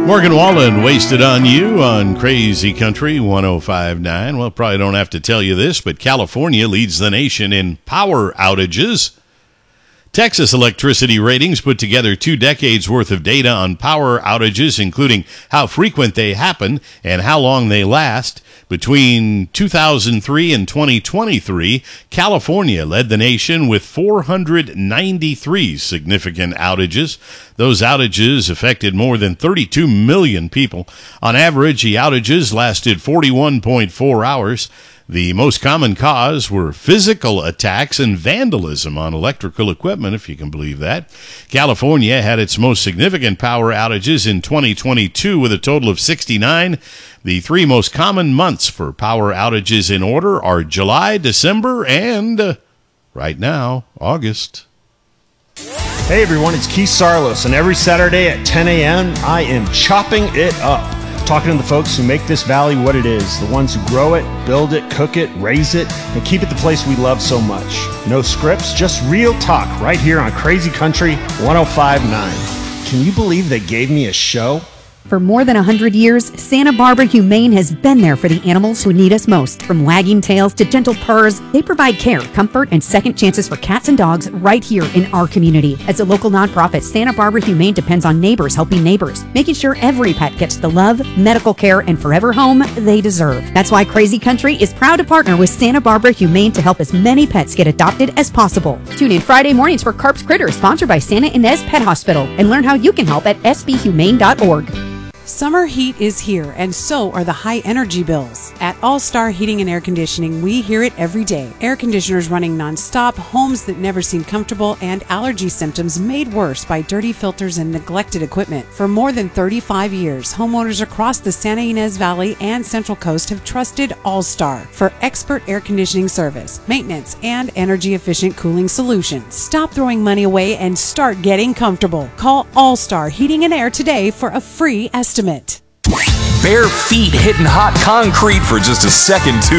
Morgan Wallen, Wasted on You on Crazy Country 105.9. Well, probably don't have to tell you this, but California leads the nation in power outages. Texas electricity ratings put together 2 decades worth of data on power outages, including how frequent they happen and how long they last. Between 2003 and 2023, California led the nation with 493 significant outages. Those outages affected more than 32 million people. On average, the outages lasted 41.4 hours. The most common cause were physical attacks and vandalism on electrical equipment, if you can believe that. California had its most significant power outages in 2022 with a total of 69. The 3 most common months for power outages in order are July, December, and right now, August. Hey everyone, it's Keith Sarlos, and every Saturday at 10 a.m. I am chopping it up. Talking to the folks who make this valley what it is, the ones who grow it, build it, cook it, raise it, and keep it the place we love so much. No scripts, just real talk right here on Crazy Country 105.9. Can you believe they gave me a show? For more than 100 years, Santa Barbara Humane has been there for the animals who need us most. From wagging tails to gentle purrs, they provide care, comfort, and second chances for cats and dogs right here in our community. As a local nonprofit, Santa Barbara Humane depends on neighbors helping neighbors, making sure every pet gets the love, medical care, and forever home they deserve. That's why Crazy Country is proud to partner with Santa Barbara Humane to help as many pets get adopted as possible. Tune in Friday mornings for Carp's Critters, sponsored by Santa Ynez Pet Hospital, and learn how you can help at sbhumane.org. Summer heat is here, and so are the high energy bills. At All Star Heating and Air Conditioning, we hear it every day. Air conditioners running nonstop, homes that never seem comfortable, and allergy symptoms made worse by dirty filters and neglected equipment. For more than 35 years, homeowners across the Santa Ynez Valley and Central Coast have trusted All Star for expert air conditioning service, maintenance, and energy-efficient cooling solutions. Stop throwing money away and start getting comfortable. Call All Star Heating and Air today for a free estimate. Bare feet hitting hot concrete for just a second, too.